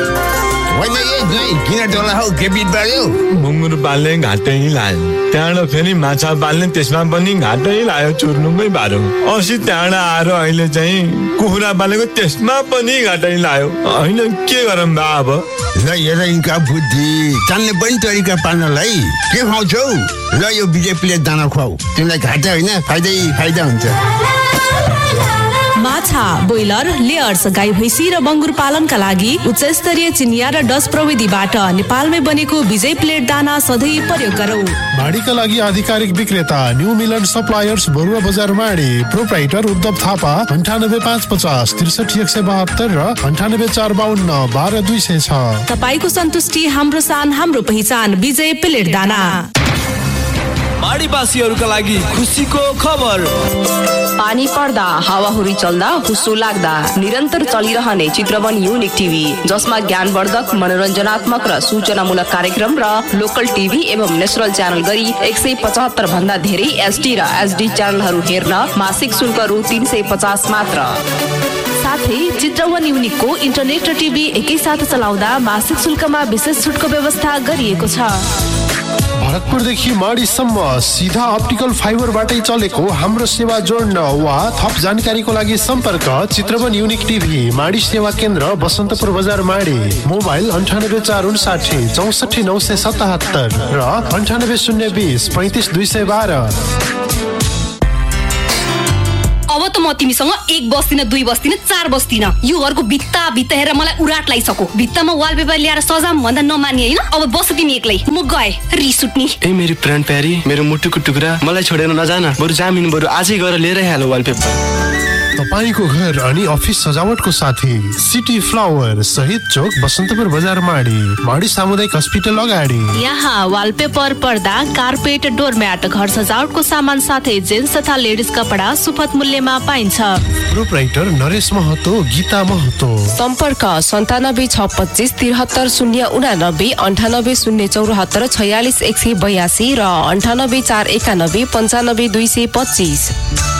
होइन यही किन डोला हौ के बिट पर्यो मुङ्गुर पाल्ने घाटै लायो त्यहाँबाट फेरि माछा पाल्ने त्यसमा पनि घाटै लायो चुर्नुमै बाह्रो अस्ति त्यहाँबाट आएर अहिले चाहिँ कुखुरा पालेको त्यसमा पनि घाटै लायो होइन के गरौँ बा अब ल हेर यिनका बुद्धि जान्ने पनि तरिका पाल्नलाई के खुवाउँछौ ल यो विजय प्लेट दाना खुवाऊ तिमीलाई घाटा होइन फाइदा हुन्छ माछा ब्रोइलर लेयर्स गाई भैँसी र बङ्गुर पालनका लागि उच्च स्तरीय चिनिया र डच प्रविधिबाट नेपालमै बनेको विजय प्लेट दाना सधैँ प्रयोग गरौँ। माडीका लागि आधिकारिक विक्रेता न्यू मिलन सप्लायर्स बरुवा बजार माडी प्रोप्राइटर उद्धव थापा 98 550 63 172 र 98 452 12 206। तपाईको सन्तुष्टि हाम्रो सान हाम्रो पहिचान विजय प्लेट दाना। माडीवासीहरूका लागि खुसीको खबर। पानी पर्दा हावाहुरी चल्दा हुस्सो लाग्दा निरन्तर चलिरहने चित्रवन युनिक टिभी जसमा ज्ञानवर्धक मनोरञ्जनात्मक र सूचनामूलक कार्यक्रम र लोकल टिभी एवं नेशनल च्यानल गरी 175 भन्दा धेरै एसडी र एसडी च्यानलहरू हेर्न मासिक शुल्क रु 350 मात्र। साथै चित्रवन युनिकको इन्टरनेट र टिभी एकैसाथ चलाउँदा मासिक शुल्कमा विशेष छुटको व्यवस्था गरिएको छ। भरतपुरदेखि माडीसम्म सिधा अप्टिकल फाइबरबाटै चलेको हाम्रो सेवा जोड्न वा थप जानकारीको लागि सम्पर्क चित्रवन युनिक टिभी माडी सेवा केन्द्र बसन्तपुर बजार माडी मोबाइल 98 459 64 977 र 98 020 35 212। अब त म तिमीसँग एक बस्दिन दुई बस्दिन चार बस्दिन यो घरको भित्ता हेरेर मलाई उराट लागिसक्यो। भित्तामा वालपेपर ल्याएर सजाम भन्दा नमाने होइन अब बस तिमी एक्लै म गए रिस उठ्ने। ए मेरो प्राण प्यारी मेरो मुटुको टुक्रा मलाई छोडेर नजान बरु जामिन बरु आजै गएर लिएरै हाल वालपेपर। तपाईको घर अनि अफिस सजावटको साथी सिटी फ्लावर शहीद चोक बसन्तपुर बजार माडी सामुदायिक अस्पताल अगाडि। यहाँ वालपेपर पर्दा कार्पेट डोरम्याट घर सजावटको सामान साथै जेन्ट्स तथा लेडिज कपडा सुपथ मूल्यमा पाइन्छ। प्रोप्राइटर नरेश महतो गीता महतो। सम्पर्क 97 625 73 089 98 074 46 182 र 98 491 95 225।